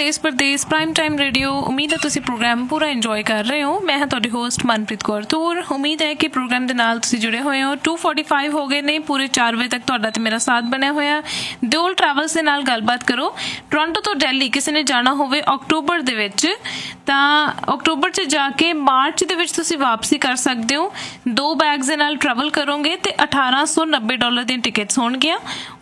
देश परदेश prime time radio. उम्मीद है तुसीं प्रोग्राम पूरा इंजॉय कर रहे हो। मैं हाँ तुहाडी होस्ट मनप्रीत कौर तूर। उम्मीद है कि प्रोग्राम दे नाल तुसीं जुड़े होए हो। 2:45 हो गए ने, पूरे 4 बजे तक तुहाडा ते मेरा साथ बनया होया। दिओल ट्रैवल्स दे नाल गलबात करो। टोरंटो तो दिल्ली किसी ने जाना होवे अक्टूबर दे विच तां अक्टूबर च जाके मार्च दे विच तुसीं वापसी कर सकदे हो। 2 बैग्स दे नाल ट्रैवल करोगे ते $1890 दी टिकट्स होणगियां।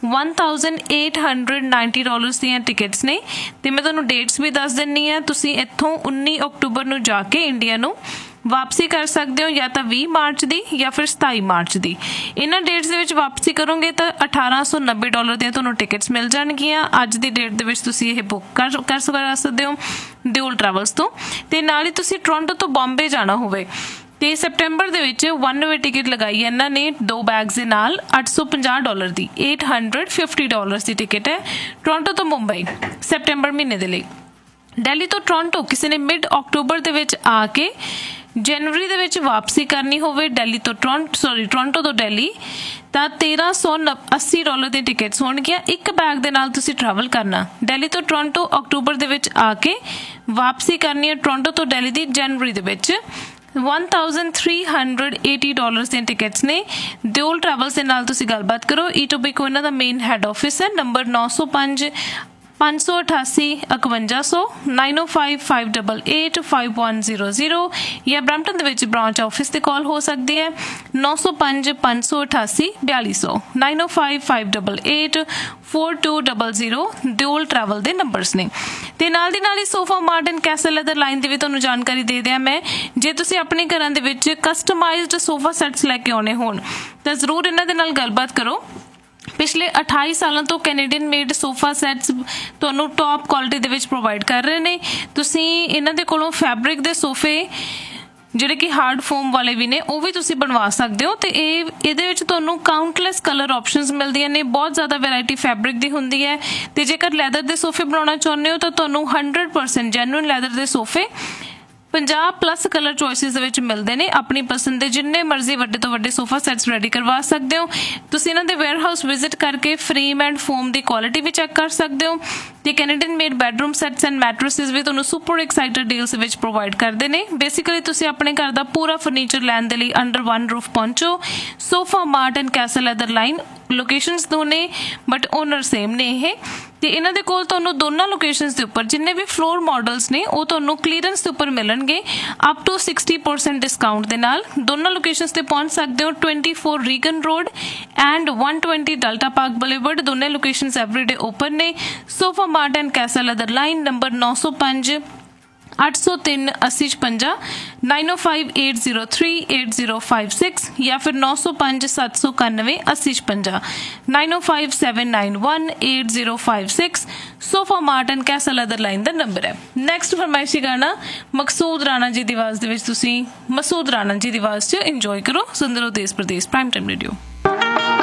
$1890 ਦੀਆਂ ਟਿਕਟਸ ਨੇ ਤੇ ਮੈਂ ਤੁਹਾਨੂੰ ਡੇਟਸ ਵੀ ਦੱਸ ਦਿੰਨੀ ਆ। ਤੁਸੀਂ ਇੱਥੋਂ 19 ਅਕਤੂਬਰ ਨੂੰ ਜਾ ਕੇ ਇੰਡੀਆ ਨੂੰ ਵਾਪਸੀ ਕਰ ਸਕਦੇ ਹੋ, ਜਾਂ ਤਾਂ 20 ਮਾਰਚ ਦੀ ਜਾਂ ਫਿਰ 27 ਮਾਰਚ ਦੀ। ਇਹਨਾਂ ਡੇਟਸ ਦੇ ਵਿੱਚ ਵਾਪਸੀ ਕਰੋਗੇ ਤਾਂ $1890 ਦੀਆਂ ਤੁਹਾਨੂੰ ਟਿਕਟਸ ਮਿਲ ਜਾਣਗੀਆਂ। ਅੱਜ ਦੀ ਡੇਟ ਦੇ ਵਿੱਚ ਤੁਸੀਂ ਇਹ ਬੁੱਕ ਕਰ ਸਕਦੇ ਹੋ ਦਿਓਲ ਟਰੈਵਲਸ ਤੋਂ। ਤੇ ਨਾਲ ਹੀ ਤੁਸੀਂ ਟੋਰੰਟੋ ਤੋਂ ਬੰਬੇ ਜਾਣਾ ਹੋਵੇ ਤੇ ਸੈਪਟੈਂਬਰ ਦੇ ਵਿੱਚ 1 ਵੇ ਟਿਕਟ ਲਗਾਈ ਹੈ ਇਹਨਾਂ ਨੇ 2 ਬੈਗਸ ਦੇ ਨਾਲ $850 ਦੀ। $850 ਦੀ ਟਿਕਟ ਹੈ ਟੋਰੰਟੋ ਤੋਂ ਮੁੰਬਈ ਸੈਪਟੈਂਬਰ ਮਹੀਨੇ ਦੇ ਲਈ। ਦਿੱਲੀ ਤੋਂ ਟੋਰੰਟੋ ਕਿਸੇ ਨੇ ਮਿਡ ਅਕਤੂਬਰ ਦੇ ਵਿੱਚ ਆ ਕੇ ਜਨਵਰੀ ਦੇ ਵਿੱਚ ਵਾਪਸੀ ਕਰਨੀ ਹੋਵੇ ਟੋਰੰਟੋ ਤੋਂ ਦਿੱਲੀ ਤਾਂ $1380 ਦੀ ਟਿਕਟਸ ਹੋਣਗੀਆਂ। ਇੱਕ ਬੈਗ ਦੇ ਨਾਲ ਤੁਸੀਂ ਟਰੈਵਲ ਕਰਨਾ। ਦਿੱਲੀ ਤੋਂ ਟੋਰੰਟੋ ਅਕਤੂਬਰ ਦੇ ਵਿੱਚ ਆ ਕੇ ਵਾਪਸੀ ਕਰਨੀ ਹੈ ਟੋਰੰਟੋ ਤੋਂ ਦਿੱਲੀ ਦੀ ਜਨਵਰੀ ਦੇ ਵਿੱਚ। $1380 ਦੀਆਂ ਟਿਕਟਸ ਨੇ। ਦਿਓਲ ਟਰੈਵਲਸ ਦੇ ਨਾਲ ਤੁਸੀਂ ਗੱਲਬਾਤ ਕਰੋ। ਈਟੋਬੀਕੋ ਇਹਨਾਂ ਦਾ ਮੇਨ ਹੈਡ ਆਫਿਸ ਹੈ। ਨੰਬਰ 905 588 5100 9055885100 ਜਾਂ ਬ੍ਰੈਂਪਟਨ ਦੇ ਵਿੱਚ ਬ੍ਰਾਂਚ ਆਫਿਸ ਤੇ ਕਾਲ ਹੋ ਸਕਦੀ ਹੈ 905 588 4200 905588 4200 ਦਿਓਲ ਟਰੈਵਲ ਦੇ ਨੰਬਰਸ ਨੇ। ਤੇ ਨਾਲ ਦੀ ਨਾਲ ਹੀ sofa mart and Castell leather line ਦੀ ਵੀ ਤੁਹਾਨੂੰ ਜਾਣਕਾਰੀ ਦੇ ਦਿਆਂ ਮੈਂ। ਜੇ ਤੁਸੀਂ ਆਪਣੇ ਘਰਾਂ ਦੇ ਵਿੱਚ ਕਸਟਮਾਈਜ਼ਡ ਸੋਫਾ ਸੈਟਸ ਲੈ ਕੇ ਆਉਣੇ ਹੋਣ ਤਾਂ ਜ਼ਰੂਰ ਇਹਨਾਂ ਦੇ ਨਾਲ ਗੱਲਬਾਤ ਕਰੋ। ਪਿਛਲੇ 28 ਸਾਲਾਂ ਤੋਂ ਕੈਨੇਡੀਅਨ ਮੇਡ ਸੋਫਾ ਸੈਟਸ ਤੁਹਾਨੂੰ ਟੌਪ ਕੁਆਲਿਟੀ ਦੇ ਵਿੱਚ ਪ੍ਰੋਵਾਈਡ ਕਰ ਰਹੇ ਨੇ। ਤੁਸੀਂ ਇਹਨਾਂ ਦੇ ਕੋਲੋਂ ਫੈਬਰਿਕ ਦੇ ਸੋਫੇ ਜਿਹੜੇ ਕਿ ਹਾਰਡ ਫੋਮ ਵਾਲੇ ਵੀ ਨੇ ਉਹ ਵੀ ਤੁਸੀਂ ਬਣਵਾ ਸਕਦੇ ਹੋ। ਤੇ ਇਹਦੇ ਵਿੱਚ ਤੁਹਾਨੂੰ ਕਾਊਂਟਲੈਸ ਕਲਰ ਆਪਸ਼ਨਸ ਮਿਲਦੀਆਂ ਨੇ। ਬਹੁਤ ਜ਼ਿਆਦਾ ਵੈਰਾਈਟੀ ਫੈਬਰਿਕ ਦੀ ਹੁੰਦੀ ਹੈ। ਤੇ ਜੇਕਰ ਲੈਦਰ ਦੇ ਸੋਫੇ ਬਣਾਉਣਾ ਚਾਹੁੰਦੇ ਹੋ ਤਾਂ ਤੁਹਾਨੂੰ 100% ਜੈਨੂਇਨ ਲੈਦਰ ਦੇ ਸੋਫੇ 50+ ਕਲਰ ਚੋਇਸਿਸ ਦੇ ਵਿੱਚ ਮਿਲਦੇ ਨੇ। ਆਪਣੀ ਪਸੰਦ ਦੇ ਜਿੰਨੇ ਮਰਜ਼ੀ ਵੱਡੇ ਤੋਂ ਵੱਡੇ ਸੋਫਾ ਸੈਟਸ ਰੈਡੀ ਕਰਵਾ ਸਕਦੇ ਹੋ। ਤੁਸੀਂ ਇਹਨਾਂ ਦੇ ਵੇਅਰਹਾਊਸ ਵਿਜ਼ਿਟ ਕਰਕੇ frame and form the quality we check ਕਰ ਸਕਦੇ ਹੋ। ਤੇ Canadian made bedroom sets and ਮੈਟਰੈਸਿਸ ਵੀ ਤੁਹਾਨੂੰ ਸੁਪਰ ਐਕਸਾਈਟਡ ਡੀਲਸ ਵਿੱਚ ਪ੍ਰੋਵਾਈਡ ਕਰਦੇ ਨੇ। ਬੇਸਿਕਲੀ ਤੁਸੀਂ ਆਪਣੇ ਘਰ ਦਾ ਪੂਰਾ ਫਰਨੀਚਰ ਲੈਣ ਦੇ ਲਈ ਅੰਡਰ ਵਨ ਰੂਫ ਪਹੁੰਚੋ। Sofa mart and Castell leather line locations ਦੋਨੇ ਬਟ ਓਨਰ ਸੇਮ ਨੇ ਇਹ। ਤੇ ਇਹਨਾਂ ਦੇ ਕੋਲ ਤੁਹਾਨੂੰ ਦੋਨਾਂ ਲੋਕੇਸ਼ਨਸ ਦੇ ਉੱਪਰ ਜਿੰਨੇ ਵੀ ਫਲੋਰ ਮਾਡਲਸ ਨੇ ਉਹ ਤੁਹਾਨੂੰ ਕਲੀਅਰੈਂਸ ਦੇ ਉੱਪਰ ਮਿਲਣਗੇ ਅਪ ਟੂ 60% ਡਿਸਕਾਊਂਟ ਦੇ ਨਾਲ। ਦੋਨਾਂ ਲੋਕੇਸ਼ਨਸ ਤੇ ਪਹੁੰਚ ਸਕਦੇ ਹੋ 24 Reagan road and 120 delta park boulevard. ਦੋਨੇ ਲੋਕੇਸ਼ਨਸ ਐਵਰੀਡੇ ਓਪਨ ਨੇ। Sofa mart and Castell leather line number 905 803 8056 905 803 8056 ਜਾਂ ਫਿਰ 905 791 8056 905 791 8056 sofa mart and Castell leather line the number ਹੈ। ਨੈਕਸਟ ਫਰਮਾਇਸ਼ੀ ਗਾਣਾ ਮਕਸੂਦ ਰਾਣਾ ਜੀ ਦੀ ਆਵਾਜ਼ ਦੇ ਵਿੱਚ ਤੁਸੀਂ ਮਸੂਦ ਰਾਣਾ ਜੀ ਦੀ ਆਵਾਜ਼ 'ਚ ਇੰਜੋਏ ਕਰੋ। ਸੁਣਦੇ ਰਹੋ ਦੇਸ਼ ਪ੍ਰਦੇਸ਼ ਪ੍ਰਾਈਮ ਟਾਈਮ ਰੇਡੀਓ।